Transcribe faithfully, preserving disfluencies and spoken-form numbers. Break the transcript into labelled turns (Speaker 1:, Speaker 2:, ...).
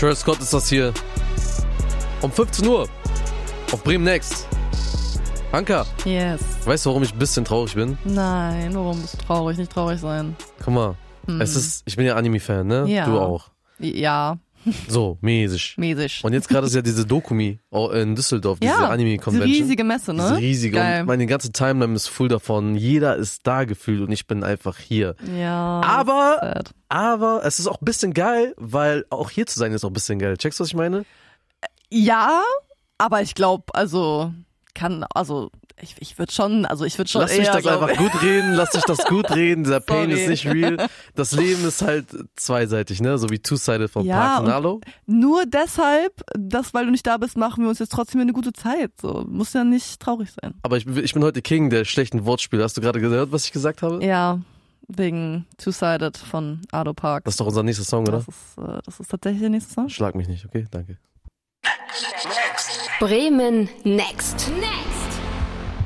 Speaker 1: Travis Scott ist das hier. Um fünfzehn Uhr. Auf Bremen Next. Anka.
Speaker 2: Yes.
Speaker 1: Weißt du, warum ich ein bisschen traurig bin?
Speaker 2: Nein, warum bist du traurig? Nicht traurig sein.
Speaker 1: Guck mal. Hm. Es ist, ich bin ja Anime-Fan, ne?
Speaker 2: Ja.
Speaker 1: Du auch.
Speaker 2: Ja.
Speaker 1: So, mäßig.
Speaker 2: Mäßig.
Speaker 1: Und jetzt gerade ist ja diese Dokumi in Düsseldorf, diese
Speaker 2: ja,
Speaker 1: Anime-Convention.
Speaker 2: Diese riesige Messe, ne?
Speaker 1: Diese riesige.
Speaker 2: Geil.
Speaker 1: Und meine ganze Timeline ist voll davon. Jeder ist da gefühlt und ich bin einfach hier.
Speaker 2: Ja.
Speaker 1: Aber, aber es ist auch ein bisschen geil, weil auch hier zu sein ist auch ein bisschen geil. Checkst du, was ich meine?
Speaker 2: Ja, aber ich glaube, also kann, also ich, ich würde schon, also ich würde schon
Speaker 1: Lass
Speaker 2: eher
Speaker 1: dich das
Speaker 2: so
Speaker 1: einfach gut reden, lass dich das gut reden, dieser Pain
Speaker 2: Sorry.
Speaker 1: ist nicht real. Das Leben ist halt zweiseitig, ne? So wie Two-Sided von
Speaker 2: ja,
Speaker 1: Park Nalo.
Speaker 2: Nur deshalb, dass weil du nicht da bist, machen wir uns jetzt trotzdem eine gute Zeit. So, muss ja nicht traurig sein.
Speaker 1: Aber ich, ich bin heute King der schlechten Wortspiele. Hast du gerade gehört, was ich gesagt habe?
Speaker 2: Ja, wegen Two-Sided von Ado Park.
Speaker 1: Das ist doch unser nächster Song, oder?
Speaker 2: Das ist, äh, das ist tatsächlich der nächste Song.
Speaker 1: Schlag mich nicht, okay? Danke.
Speaker 3: Bremen Next. Next.